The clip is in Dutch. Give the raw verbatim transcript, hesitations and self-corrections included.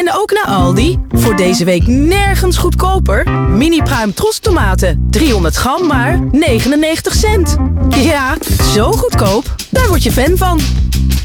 En ook naar Aldi. Voor deze week nergens goedkoper. Mini pruim trostomaten. driehonderd gram maar negenennegentig cent. Ja, zo goedkoop. Daar word je fan van.